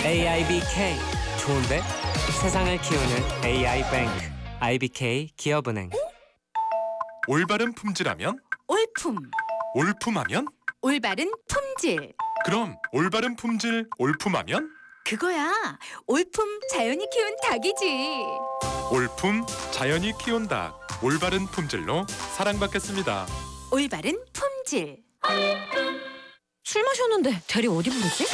AIBK 좋은데? 세상을 키우는 AI뱅크 IBK 기업은행. 올바른 품질하면? 올품, 올품하면? 올바른 품질. 그럼 올바른 품질 올품하면? 그거야. 올품 자연이 키운 닭이지. 올품 자연이 키운 닭. 올바른 품질로 사랑받겠습니다. 올바른 품질. 술 마셨는데 대리 어디 부르지?